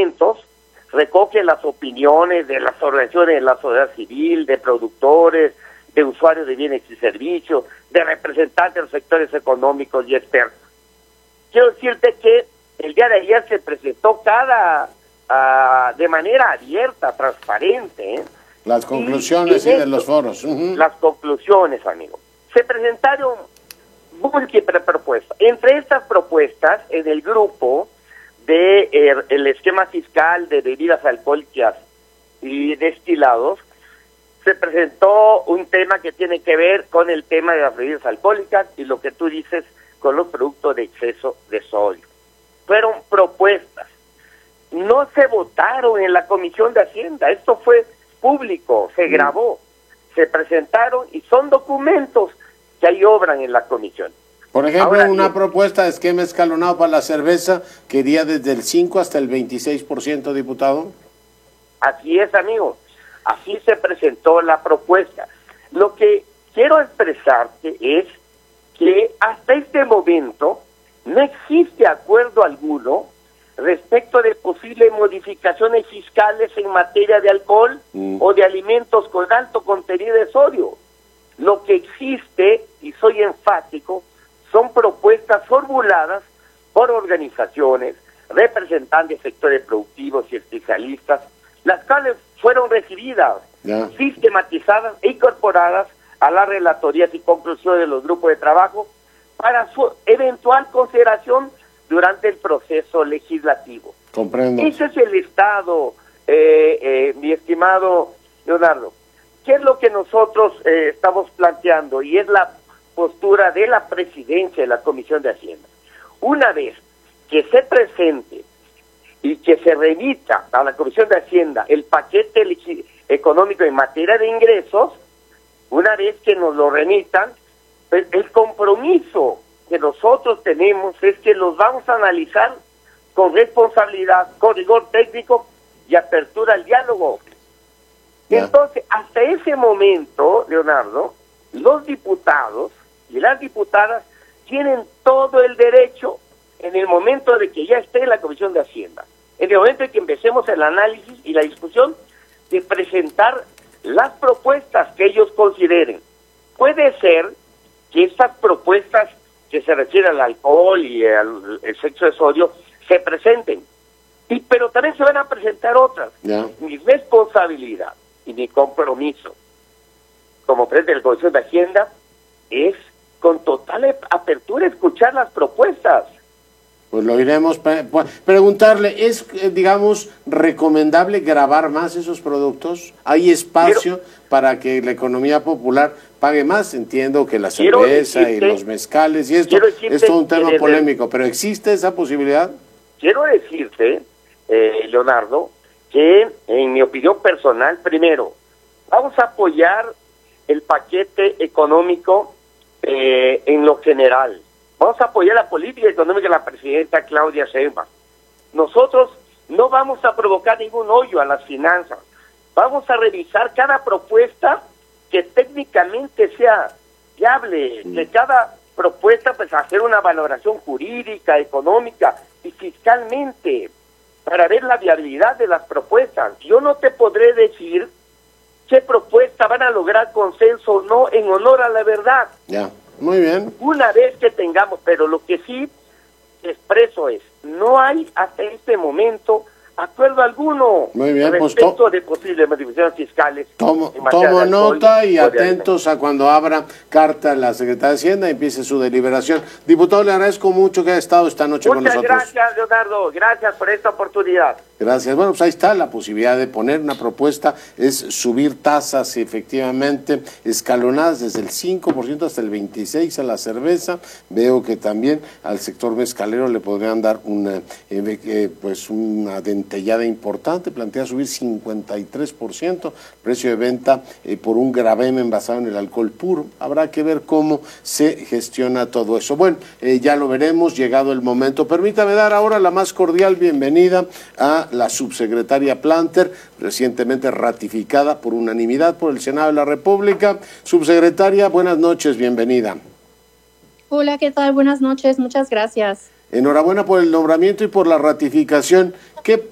documentos recoge las opiniones de las organizaciones de la sociedad civil, de productores, de usuarios de bienes y servicios, de representantes de los sectores económicos y expertos. Quiero decirte que el día de ayer se presentó de manera abierta, transparente, las conclusiones de los foros. Las conclusiones, amigo. Se presentaron múltiples propuestas. Entre estas propuestas, en el grupo el esquema fiscal de bebidas alcohólicas y destilados, se presentó un tema que tiene que ver con el tema de las bebidas alcohólicas y lo que tú dices con los productos de exceso de sodio. Fueron propuestas. No se votaron en la Comisión de Hacienda. Esto fue público, se grabó, se presentaron y son documentos que ahí obran en la comisión. Por ejemplo, una propuesta de esquema escalonado para la cerveza que iría desde el 5 hasta el 26%, diputado. Así es, amigo. Así se presentó la propuesta. Lo que quiero expresarte es que hasta este momento no existe acuerdo alguno respecto de posibles modificaciones fiscales en materia de alcohol o de alimentos con alto contenido de sodio. Lo que existe, y soy enfático, son propuestas formuladas por organizaciones, representantes de sectores productivos y especialistas, las cuales fueron recibidas, sistematizadas e incorporadas a las relatorías y conclusiones de los grupos de trabajo para su eventual consideración durante el proceso legislativo. Comprendo. Ese es el estado, mi estimado Leonardo. ¿Qué es lo que nosotros estamos planteando? Y es la postura de la presidencia de la Comisión de Hacienda. Una vez que se presente y que se remita a la Comisión de Hacienda el paquete económico en materia de ingresos, una vez que nos lo remitan, pues el compromiso que nosotros tenemos es que los vamos a analizar con responsabilidad, con rigor técnico y apertura al diálogo. Entonces, hasta ese momento, Leonardo, los diputados y las diputadas tienen todo el derecho, en el momento de que ya esté en la Comisión de Hacienda, en el momento en que empecemos el análisis y la discusión, de presentar las propuestas que ellos consideren. Puede ser que estas propuestas que se refieren al alcohol y al exceso de sodio se presenten, pero también se van a presentar otras. Mi responsabilidad y mi compromiso como presidente de la Comisión de Hacienda es con total apertura escuchar las propuestas. Pues lo iremos. Preguntarle, ¿es, digamos, recomendable gravar más esos productos? ¿Hay espacio para que la economía popular pague más? Entiendo que la cerveza y los mezcales y esto es todo un tema polémico, pero ¿existe esa posibilidad? Quiero decirte, Leonardo, que en mi opinión personal, primero, vamos a apoyar el paquete económico en lo general. Vamos a apoyar la política económica de la presidenta Claudia Sheinbaum. Nosotros no vamos a provocar ningún hoyo a las finanzas. Vamos a revisar cada propuesta que técnicamente sea viable, de cada propuesta pues hacer una valoración jurídica, económica y fiscalmente para ver la viabilidad de las propuestas. Yo no te podré decir qué propuestas van a lograr consenso o no en honor a la verdad. Muy bien. Una vez que tengamos, pero lo que sí expreso es, no hay hasta este momento acuerdo alguno respecto de posibles modificaciones fiscales. Tomo nota y atentos a cuando abra carta la Secretaría de Hacienda y empiece su deliberación. Diputado, le agradezco mucho que haya estado esta noche con nosotros. Muchas gracias, Leonardo. Gracias por esta oportunidad. Gracias. Bueno, pues ahí está la posibilidad de poner una propuesta, es subir tasas efectivamente escalonadas desde el 5% hasta el 26% a la cerveza. Veo que también al sector mezcalero le podrían dar una dentellada importante, plantea subir 53% precio de venta por un gravamen basado en el alcohol puro. Habrá que ver cómo se gestiona todo eso. Bueno, ya lo veremos, llegado el momento. Permítame dar ahora la más cordial bienvenida a la subsecretaria Planter, recientemente ratificada por unanimidad por el Senado de la República. Subsecretaria, buenas noches, bienvenida. Hola, ¿qué tal? Buenas noches, muchas gracias. Enhorabuena por el nombramiento y por la ratificación. ¿Qué